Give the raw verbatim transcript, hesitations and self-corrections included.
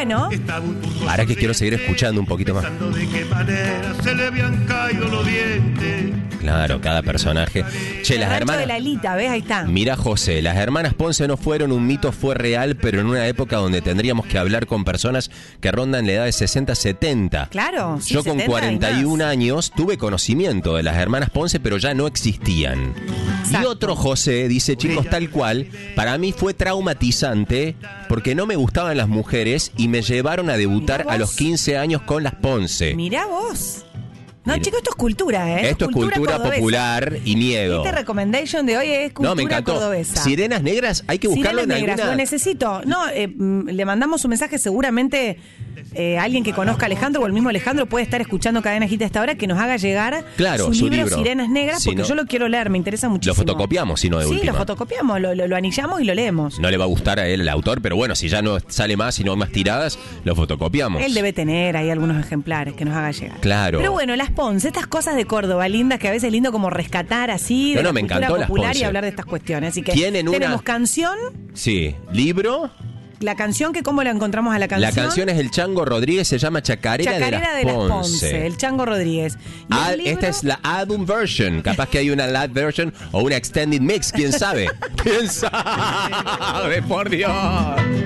bueno. Ahora que quiero seguir escuchando un poquito más. De qué manera se le habían caído los dientes. Claro, cada personaje. Che, El las rancho hermanas... de la Lita, ¿ves? Ahí está. Mira, José, las hermanas Ponce no fueron un mito, fue real, pero en una época donde tendríamos que hablar con personas que rondan la edad de sesenta, setenta. Claro. Sí, Yo con setenta cuarenta y un más. años tuve conocimiento de las hermanas Ponce, pero ya no existían. Exacto. Y otro José dice, chicos, tal cual, para mí fue traumatizante porque no me gustaban las mujeres y me llevaron a debutar Mirá a vos. los quince años con las Ponce. Mirá vos. No, Mira. chicos, esto es cultura, ¿eh? Esto es cultura cordobesa. popular y miedo. Este recommendation de hoy es cultura No, me encantó. cordobesa. Sirenas negras, hay que buscarlo Sirenas en negras, alguna... lo necesito. No, eh, mm, le mandamos un mensaje, seguramente eh, alguien que conozca a Alejandro o el mismo Alejandro puede estar escuchando Cadena Hit a esta hora, que nos haga llegar Claro, su, su libro, libro. Sirenas Negras, Si porque no- yo lo quiero leer, me interesa muchísimo. Lo fotocopiamos, si no, de Sí, última. lo fotocopiamos, lo, lo, lo anillamos y lo leemos. No le va a gustar a él el autor, pero bueno, si ya no sale más y no hay más tiradas, lo fotocopiamos. Él debe tener ahí algunos ejemplares que nos haga llegar. Claro. Pero bueno, las Ponce, estas cosas de Córdoba lindas que a veces es lindo como rescatar así, de No, no, la me cultura encantó las popular y Ponce. hablar de estas cuestiones. Así que Tienen una- tenemos canción, Sí, libro. la canción que cómo la encontramos a la canción. La canción es el Chango Rodríguez, se llama Chacarera, Chacarera de las Ponce. el Chango Rodríguez. Y Ah, el libro- esta es la album version. Capaz que hay una live version o una extended mix, quién sabe. ¿Quién sabe? Por Dios.